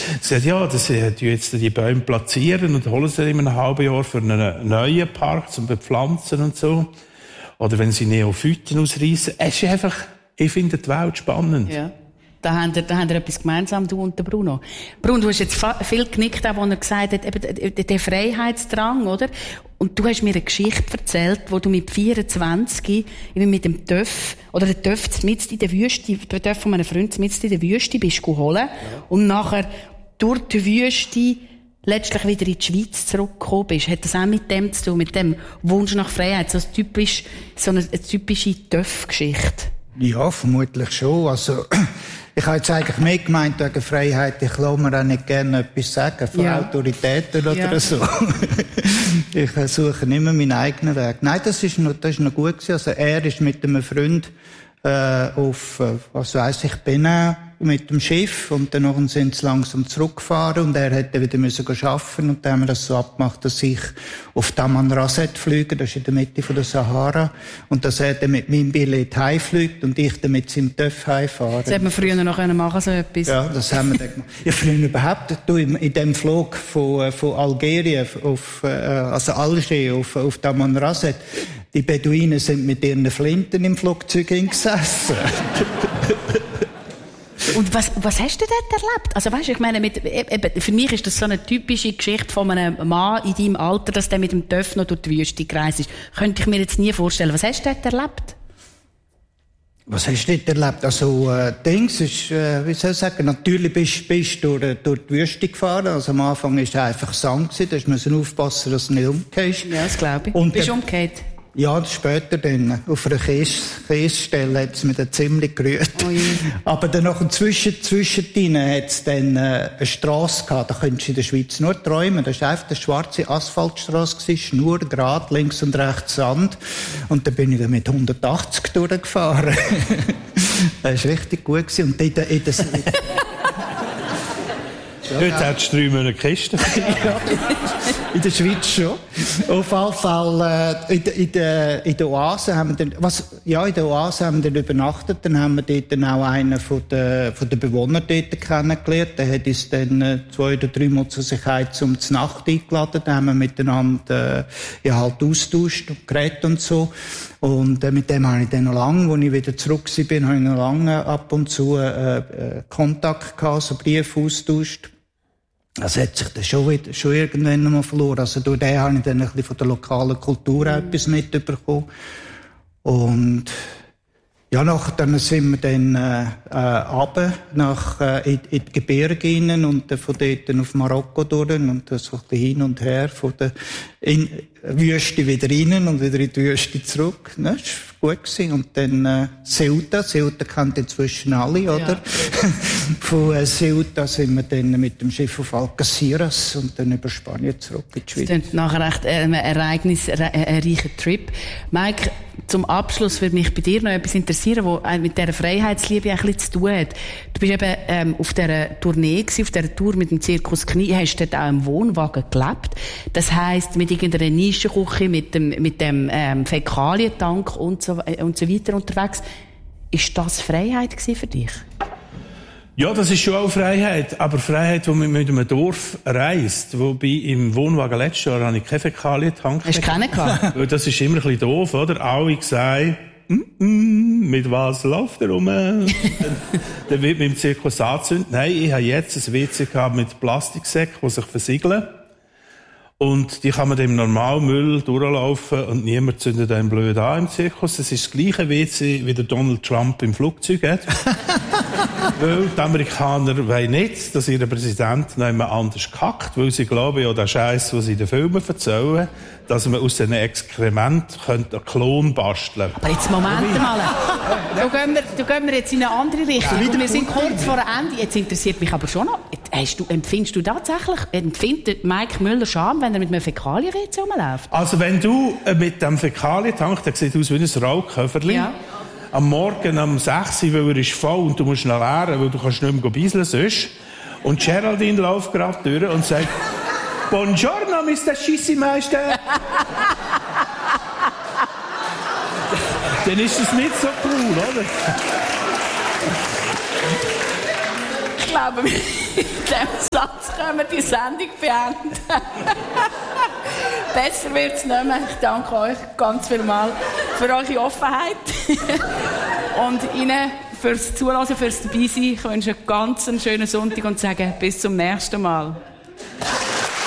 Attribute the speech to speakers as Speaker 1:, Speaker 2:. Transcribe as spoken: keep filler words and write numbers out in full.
Speaker 1: Sie sagt, ja, das äh, die jetzt die Bäume platzieren und holen sie in einem halben Jahr für einen neuen Park zum Bepflanzen und so. Oder wenn sie Neophyten ausreißen. Es ist einfach, ich finde die Welt spannend.
Speaker 2: Ja. Da haben wir, da haben wir etwas gemeinsam, du und der Bruno. Bruno, du hast jetzt viel genickt, auch, als er gesagt hat, eben, der Freiheitsdrang, oder? Und du hast mir eine Geschichte erzählt, wo du mit vierundzwanzig eben mit dem Töff, oder der Töff mitten in der Wüste, der Töff von meinem Freund mitten in der Wüste bist geholt. Ja. Und nachher durch die Wüste letztlich wieder in die Schweiz zurückgekommen bist. Hat das auch mit dem zu tun, mit dem Wunsch nach Freiheit? So, typisch, so eine, eine typische Töff-Geschichte?
Speaker 3: Ja, vermutlich schon. Also, ich habe jetzt eigentlich mehr gemeint wegen Freiheit. Ich lasse mir auch nicht gerne etwas sagen von ja. Autoritäten oder ja. so. Ich suche immer meinen eigenen Weg. Nein, das ist noch, das ist noch gut gewesen. Also, er ist mit einem Freund, äh, auf, was weiss ich, Benin mit dem Schiff und dann sind sie langsam zurückgefahren und er hätte wieder müssen arbeiten und dann haben wir das so abgemacht, dass ich auf Tamanrasset fliege, das ist in der Mitte von der Sahara, und dass er dann mit meinem Billett heimfliegt und ich dann mit seinem Töff heimfahre.
Speaker 2: Das hätte man früher noch machen, so etwas.
Speaker 3: Ja, das haben wir dann gemacht. Ja, früher überhaupt, du, in dem Flug von, von Algerien auf, also Alger auf, auf Tamanrasset, die Beduinen sind mit ihren Flinten im Flugzeug gesessen.
Speaker 2: Und was, was hast du dort erlebt? Also weißt, ich meine, mit, eben, für mich ist das so eine typische Geschichte von einem Mann in deinem Alter, dass der mit dem Töff noch durch die Wüste gereist ist. Könnte ich mir jetzt nie vorstellen. Was hast du dort erlebt?
Speaker 3: Was hast du dort erlebt? Also, äh, Dings ist, äh, wie soll ich sagen, natürlich bist, bist du durch, durch die Wüste gefahren. Also am Anfang war es einfach Sand gewesen. Da musst du aufpassen, dass du nicht umgehst.
Speaker 2: Ja, das glaube ich. Und bist du umgekehrt?
Speaker 3: Ja, später dann. Auf einer Käsestelle hat es mir dann ziemlich gerührt. Oh aber dann noch zwischen, zwischen hat es dann äh, eine Strasse gehabt. Da könntest du in der Schweiz nur träumen. Das war einfach eine schwarze Asphaltstrasse, schnurgerade, links und rechts Sand. Und dann bin ich dann mit hundertachtzig durchgefahren. Das war richtig gut gewesen. Und in der, in der
Speaker 1: Ja, heute hättest du drei Monate Kiste.
Speaker 3: Ja, in der Schweiz schon. Auf jeden Fall, äh, in, der, in, der, in der Oase haben wir dann, was, ja, in der Oase haben wir dann übernachtet. Dann haben wir dort dann auch einen von den, von den Bewohnern dort kennengelernt. Der hat uns dann äh, zwei oder drei Mal zur Sicherheit zum Nacht eingeladen. Da haben wir miteinander, äh, ja, halt austauscht und geredet und so. Und äh, mit dem habe ich dann noch lange, als ich wieder zurück bin, habe ich noch lange ab und zu äh, äh, Kontakt gehabt, so Briefe austauscht. Also hat sich das schon, wieder, schon irgendwann einmal verloren. Also durch den habe ich dann ein bisschen von der lokalen Kultur mhm. etwas mitbekommen. Und ja, nachher dann sind wir dann äh, äh, runter nach, äh, in, in die Gebirge rein und äh, von dort dann auf Marokko durch und so ein bisschen hin und her, von der in Wüste wieder rein und wieder in die Wüste zurück. Ne? Das war gut gewesen. Und dann äh, Ceuta. Ceuta kennt inzwischen alle, oder? Ja. Von äh, Ceuta sind wir dann mit dem Schiff auf Algeciras und dann über Spanien zurück in die Schweiz.
Speaker 2: Das klingt nachher echt ein ereignisreicher Trip. Mike, zum Abschluss würde mich bei dir noch etwas interessieren, was mit dieser Freiheitsliebe ein bisschen zu tun hat. Du bist eben ähm, auf dieser Tournee gewesen, auf dieser Tour mit dem Zirkus Knie, hast dort auch im Wohnwagen gelebt. Das heisst, mit irgendeiner Nischenküche, mit dem, mit dem ähm, Fäkalientank und so, äh, und so weiter unterwegs. Ist das Freiheit gewesen für dich?
Speaker 1: Ja, das ist schon auch Freiheit. Aber Freiheit, die man mit einem Dorf reist. Wobei im Wohnwagen letztes Jahr habe ich keine Fäkalientank.
Speaker 2: Hast du keinen gehabt?
Speaker 1: Das ist immer ein bisschen doof, oder? Alle gesagt, mm -mm, mit was läuft er rum? Dann wird mit dem Zirkus anzünden. Nein, ich habe jetzt ein W C gehabt mit Plastiksäcken, die sich versiegeln. Und die kann man dem Normalmüll durchlaufen und niemand zündet einen blöd an im Zirkus. Das ist das gleiche W C, wie der Donald Trump im Flugzeug hat. Weil die Amerikaner wollen nicht, dass ihr Präsident noch jemand anders kackt, weil sie glauben, ja, der Scheiß, was sie in den Filmen erzählen, dass man aus diesen Exkrementen einen Klon basteln könnte.
Speaker 2: Aber jetzt, Moment mal. Da gehen wir, da gehen wir jetzt in eine andere Richtung. Ja. Wir sind kurz vor Ende. Jetzt interessiert mich aber schon noch, hast du, empfindest du tatsächlich, empfindet Mike Müller Scham, wenn er mit einem Fäkalien-W C rumläuft?
Speaker 1: Also wenn du äh, mit dem Fäkalientank, der sieht aus wie ein Rauchköfferli, ja. Am Morgen um sechs Uhr, weil er ist voll und du musst noch leeren, weil du kannst nicht mehr bisseln sonst. Und Geraldine läuft gerade durch und sagt, Buongiorno, Mister Schissimeister. Dann ist das nicht so cool, oder?
Speaker 2: Ich glaube, glaube, mit diesem Satz können wir die Sendung beenden. Besser wird es nicht mehr. Ich danke euch ganz vielmals für eure Offenheit. Und Ihnen fürs Zuhören, fürs Dabeisein. Ich wünsche einen ganz schönen Sonntag und sage bis zum nächsten Mal.